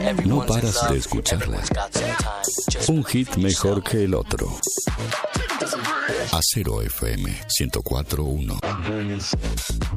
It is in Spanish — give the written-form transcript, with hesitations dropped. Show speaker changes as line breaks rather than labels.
No paras de escucharla. Un hit mejor que el otro. Acero FM 104.1.